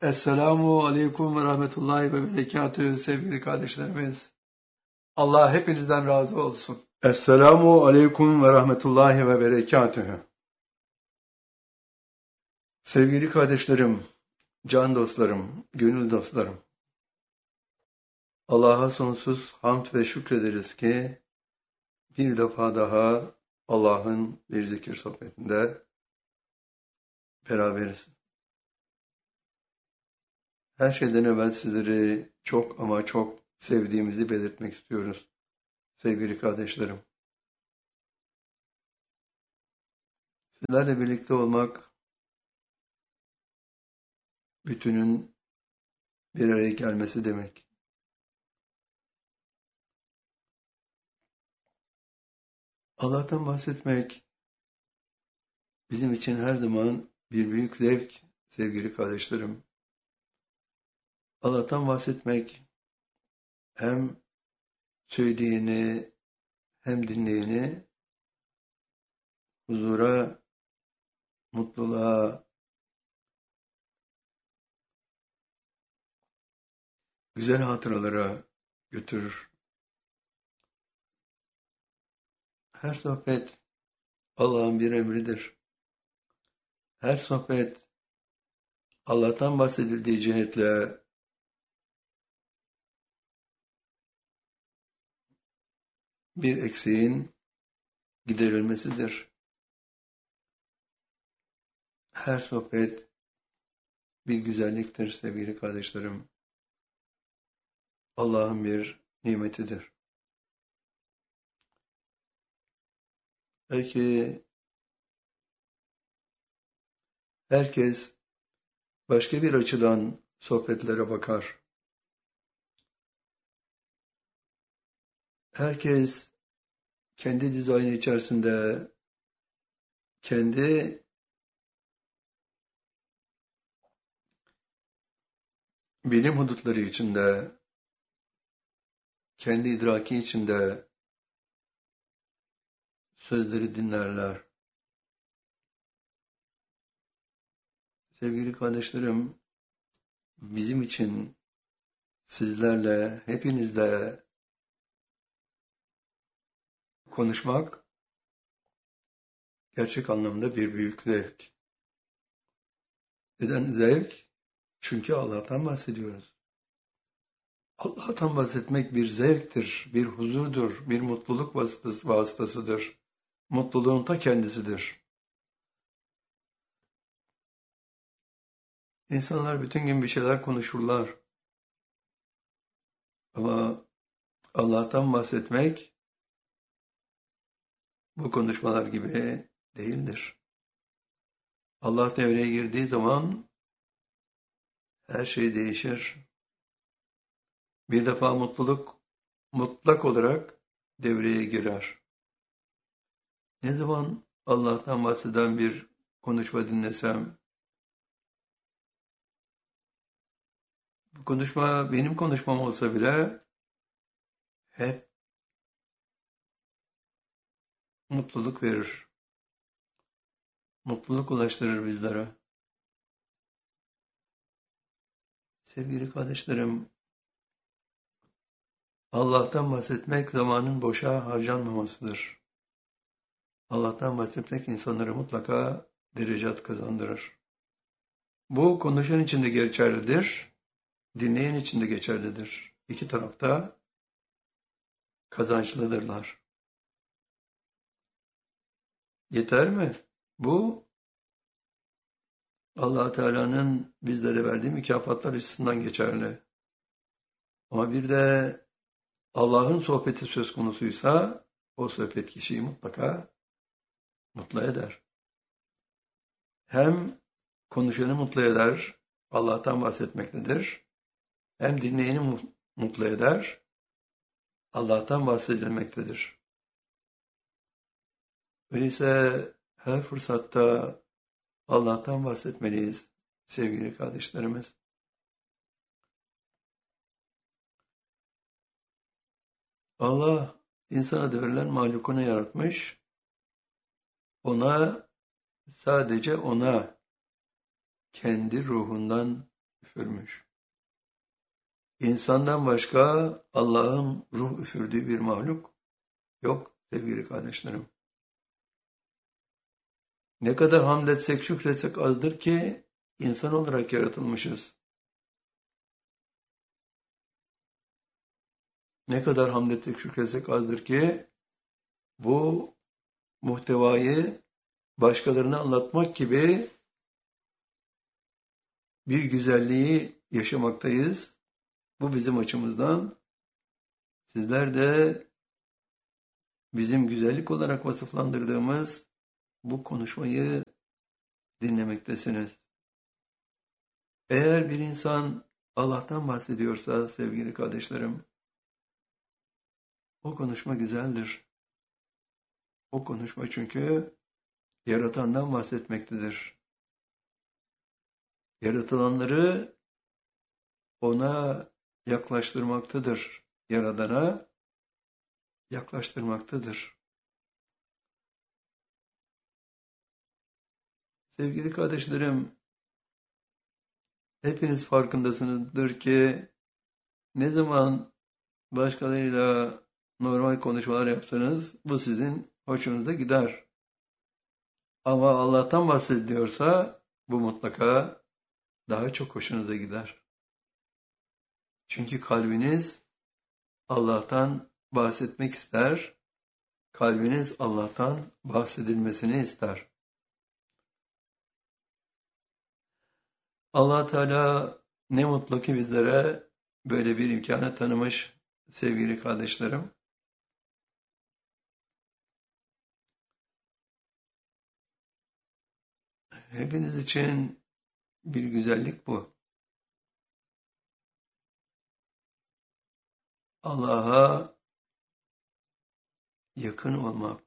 Esselamu Aleyküm ve Rahmetullahi ve Berekatühü sevgili kardeşlerimiz. Allah hepinizden razı olsun. Esselamu Aleyküm ve Rahmetullahi ve Berekatühü. Sevgili kardeşlerim, can dostlarım, gönül dostlarım. Allah'a sonsuz hamd ve şükrederiz ki bir defa daha Allah'ın bir zikir sohbetinde beraberiz. Her şeyden evvel sizleri çok ama çok sevdiğimizi belirtmek istiyoruz. Sevgili kardeşlerim. Sizlerle birlikte olmak, bütünün bir araya gelmesi demek. Allah'tan bahsetmek bizim için her zaman bir büyük zevk sevgili kardeşlerim. Allah'tan bahsetmek hem söyleyeni hem dinleyeni huzura, mutluluğa, güzel hatıralara götürür. Her sohbet Allah'ın bir emridir. Her sohbet Allah'tan bahsedildiği cihetle bir eksiğin giderilmesidir. Her sohbet bir güzelliktir sevgili kardeşlerim. Allah'ın bir nimetidir. Belki herkes başka bir açıdan sohbetlere bakar. Herkes kendi dizaynı içerisinde, kendi bilim hudutları içinde, kendi idraki içinde sözleri dinlerler. Sevgili kardeşlerim, bizim için sizlerle, hepinizle konuşmak gerçek anlamda bir büyük zevk. Neden zevk? Çünkü Allah'tan bahsediyoruz. Allah'tan bahsetmek bir zevktir, bir huzurdur, bir mutluluk vasıtasıdır. Mutluluğun ta kendisidir. İnsanlar bütün gün bir şeyler konuşurlar. Ama Allah'tan bahsetmek bu konuşmalar gibi değildir. Allah devreye girdiği zaman her şey değişir. Bir defa mutluluk mutlak olarak devreye girer. Ne zaman Allah'tan bahseden bir konuşma dinlesem, bu konuşma benim konuşmam olsa bile hep mutluluk verir. Mutluluk ulaştırır bizlere. Sevgili kardeşlerim, Allah'tan bahsetmek zamanın boşa harcanmamasıdır. Allah'tan bahsetmek insanlara mutlaka derecat kazandırır. Bu konuşan için de geçerlidir, dinleyen için de geçerlidir. İki tarafta kazançlıdırlar. Yeter mi? Bu Allah Teala'nın bizlere verdiği mükafatlar açısından geçerli. Ama bir de Allah'ın sohbeti söz konusuysa o sohbet kişiyi mutlaka mutlu eder. Hem konuşanı mutlu eder, Allah'tan bahsetmektedir. Hem dinleyeni mutlu eder, Allah'tan bahsedilmektedir. Öyleyse her fırsatta Allah'tan bahsetmeliyiz sevgili kardeşlerimiz. Allah insana devrilen mahlukunu yaratmış, sadece ona kendi ruhundan üfürmüş. İnsandan başka Allah'ın ruh üfürdüğü bir mahluk yok sevgili kardeşlerim. Ne kadar hamd etsek, şükretsek azdır ki insan olarak yaratılmışız. Ne kadar hamd etsek, şükretsek azdır ki bu muhtevayı başkalarına anlatmak gibi bir güzelliği yaşamaktayız. Bu bizim açımızdan. Sizler de bizim güzellik olarak vasıflandırdığımız bu konuşmayı dinlemektesiniz. Eğer bir insan Allah'tan bahsediyorsa sevgili kardeşlerim, o konuşma güzeldir. O konuşma çünkü yaratandan bahsetmektedir. Yaratılanları ona yaklaştırmaktadır. Yaradana yaklaştırmaktadır. Sevgili kardeşlerim, hepiniz farkındasınızdır ki ne zaman başkalarıyla normal konuşmalar yapsanız bu sizin hoşunuza gider. Ama Allah'tan bahsediyorsa bu mutlaka daha çok hoşunuza gider. Çünkü kalbiniz Allah'tan bahsetmek ister, kalbiniz Allah'tan bahsedilmesini ister. Allah Teala ne mutlu ki bizlere böyle bir imkanı tanımış sevgili kardeşlerim. Hepiniz için bir güzellik bu. Allah'a yakın olmak.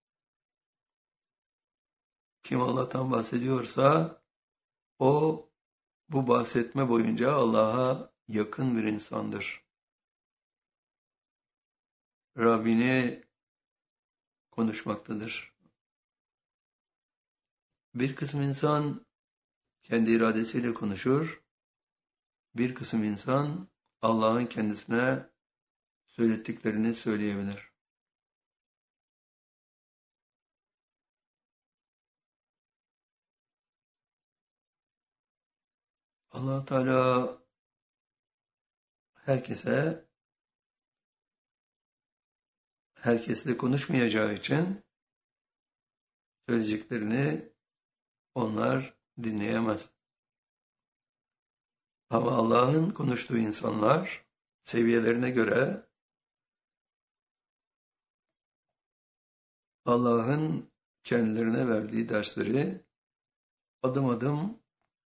Kim Allah'tan bahsediyorsa o bu bahsetme boyunca Allah'a yakın bir insandır. Rabbini konuşmaktadır. Bir kısım insan kendi iradesiyle konuşur. Bir kısım insan Allah'ın kendisine söylettiklerini söyleyebilir. Allah Teala herkesle konuşmayacağı için söyleyeceklerini onlar dinleyemez. Ama Allah'ın konuştuğu insanlar seviyelerine göre Allah'ın kendilerine verdiği dersleri adım adım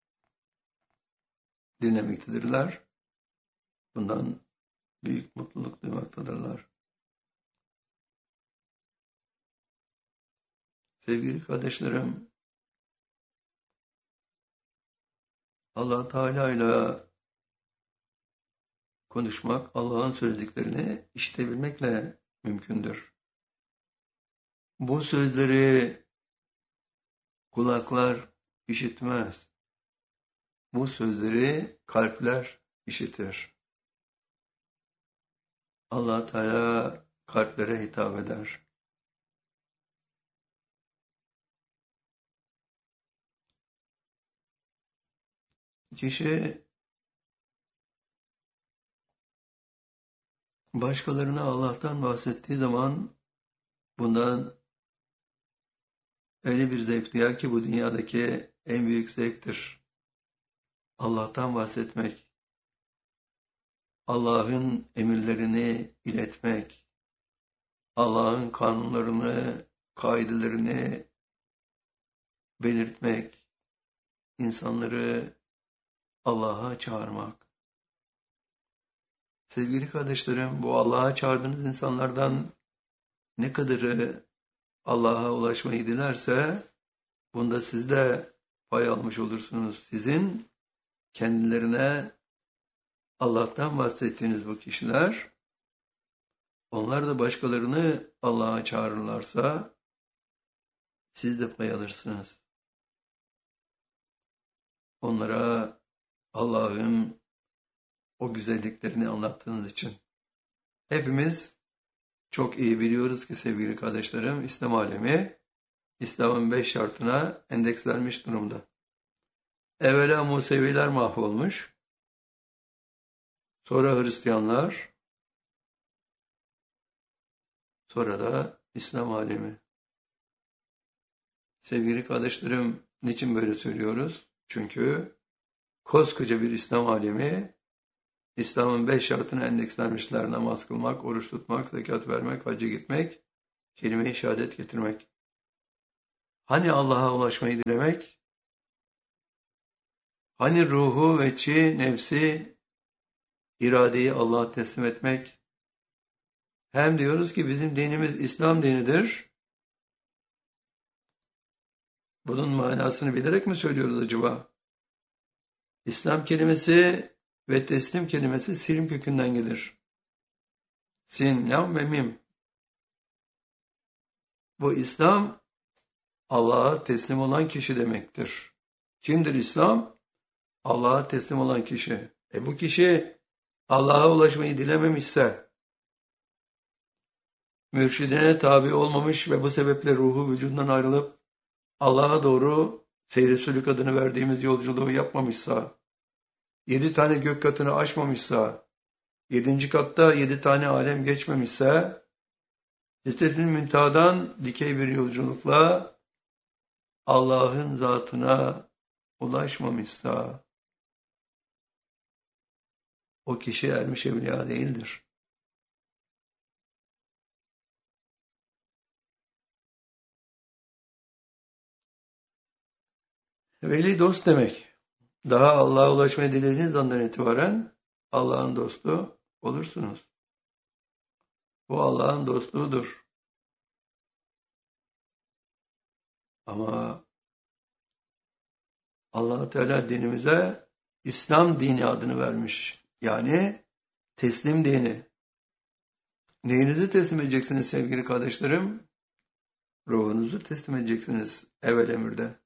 dinlemektedirler. Bundan büyük mutluluk duymaktadırlar. Sevgili kardeşlerim, Allah Teala ile konuşmak, Allah'ın söylediklerini işitebilmekle mümkündür. Bu sözleri kulaklar işitmez. Bu sözleri kalpler işitir. Allah Teala kalplere hitap eder. Kişi başkalarına Allah'tan bahsettiği zaman bundan öyle bir zevk duyar ki bu dünyadaki en büyük zevktir. Allah'tan bahsetmek, Allah'ın emirlerini iletmek, Allah'ın kanunlarını, kaidelerini belirtmek, insanları Allah'a çağırmak. Sevgili kardeşlerim, bu Allah'a çağırdığınız insanlardan ne kadarı Allah'a ulaşmayı dilerse, bunda siz de pay almış olursunuz. Sizin kendilerine Allah'tan bahsettiğiniz bu kişiler, onlar da başkalarını Allah'a çağırırlarsa, siz de pay alırsınız. Onlara Allah'ın o güzelliklerini anlattığınız için. Hepimiz çok iyi biliyoruz ki sevgili kardeşlerim, İslam alemi İslam'ın 5 şartına endekslenmiş durumda. Evvela Museviler mahvolmuş, sonra Hristiyanlar, sonra da İslam alemi. Sevgili kardeşlerim, niçin böyle söylüyoruz? Çünkü koskoca bir İslam alemi, İslam'ın 5 şartına endekslenmişler: namaz kılmak, oruç tutmak, zekat vermek, hacca gitmek, kelime-i şehadet getirmek. Hani Allah'a ulaşmayı dilemek? Hani ruhu ve nefsi, iradeyi Allah'a teslim etmek? Hem diyoruz ki bizim dinimiz İslam dinidir. Bunun manasını bilerek mi söylüyoruz acaba? İslam kelimesi ve teslim kelimesi silim kökünden gelir. Sin, lam ve mim. Bu İslam, Allah'a teslim olan kişi demektir. Kimdir İslam? Allah'a teslim olan kişi. Bu kişi Allah'a ulaşmayı dilememişse, mürşidine tabi olmamış ve bu sebeple ruhu vücudundan ayrılıp Allah'a doğru seyri sülük adını verdiğimiz yolculuğu yapmamışsa, 7 tane gök katını aşmamışsa, 7. katta 7 tane alem geçmemişse, Sidretül Münteha'dan dikey bir yolculukla Allah'ın zatına ulaşmamışsa, o kişi ermiş evliya değildir. Veli dost demek. Daha Allah'a ulaşmayı dilediğiniz andan itibaren Allah'ın dostu olursunuz. Bu Allah'ın dostluğudur. Ama Allah Teala dinimize İslam dini adını vermiş. Yani teslim dini. Neyinizi teslim edeceksiniz sevgili kardeşlerim? Ruhunuzu teslim edeceksiniz evvel emirde.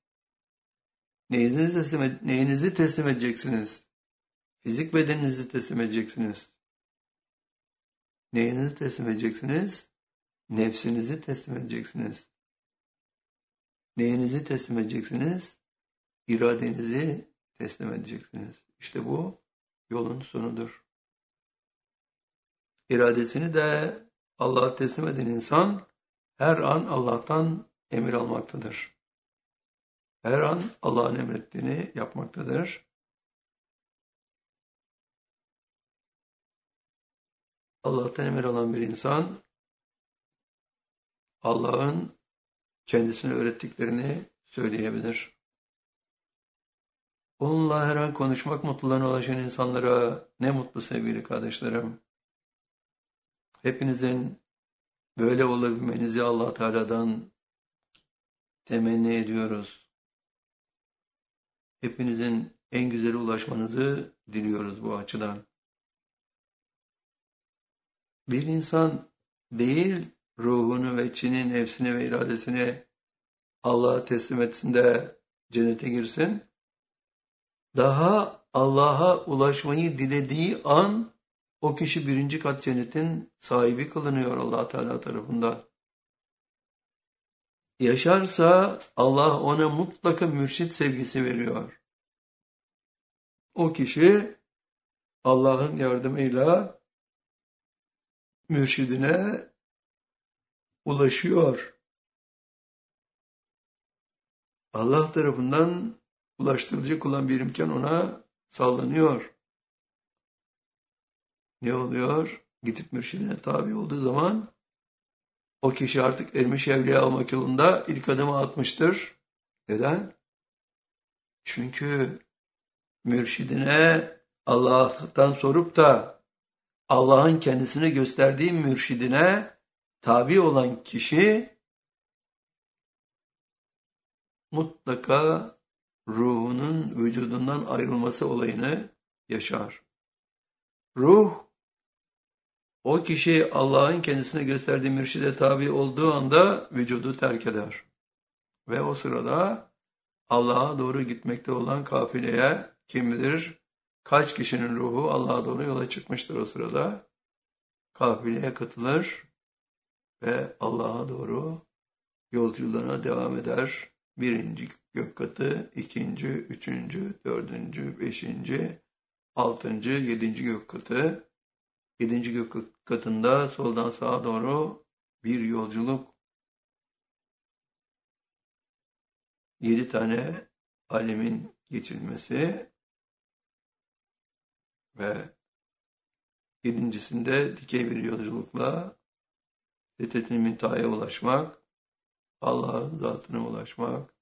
Neyinizi teslim edeceksiniz? Fizik bedeninizi teslim edeceksiniz. Neyinizi teslim edeceksiniz? Nefsinizi teslim edeceksiniz. Neyinizi teslim edeceksiniz? İradenizi teslim edeceksiniz. İşte bu yolun sonudur. İradesini de Allah'a teslim eden insan her an Allah'tan emir almaktadır. Her an Allah'ın emrettiğini yapmaktadır. Allah'tan emir alan bir insan, Allah'ın kendisine öğrettiklerini söyleyebilir. Onunla her an konuşmak mutluluğuna ulaşan insanlara ne mutlu sevgili kardeşlerim. Hepinizin böyle olabilmenizi Allah Teala'dan temenni ediyoruz. Hepinizin en güzeli ulaşmanızı diliyoruz bu açıdan. Bir insan değil ruhunu ve nefsini ve iradesini Allah'a teslim etsin de cennete girsin. Daha Allah'a ulaşmayı dilediği an o kişi 1. kat cennetin sahibi kılınıyor Allah Teala tarafından. Yaşarsa Allah ona mutlaka mürşit sevgisi veriyor. O kişi Allah'ın yardımıyla mürşidine ulaşıyor. Allah tarafından ulaştırılacak olan bir imkan ona sağlanıyor. Ne oluyor? Gidip mürşidine tabi olduğu zaman o kişi artık ermiş evliya olmak yolunda ilk adımı atmıştır. Neden? Çünkü mürşidine Allah'tan sorup da Allah'ın kendisine gösterdiği mürşidine tabi olan kişi mutlaka ruhunun vücudundan ayrılması olayını yaşar. Ruh, o kişi Allah'ın kendisine gösterdiği mürşide tabi olduğu anda vücudu terk eder. Ve o sırada Allah'a doğru gitmekte olan kafileye kim bilir Kaç kişinin ruhu Allah'a doğru yola çıkmıştır o sırada? Kafileye katılır ve Allah'a doğru yolculuğuna devam eder. Birinci gök katı, ikinci, üçüncü, dördüncü, beşinci, altıncı, yedinci gök katı. Yedinci gök katında soldan sağa doğru bir yolculuk. 7 tane alemin geçilmesi ve yedincisinde dikey bir yolculukla Sidret-i Münteha'ya ulaşmak, Allah'ın zatına ulaşmak,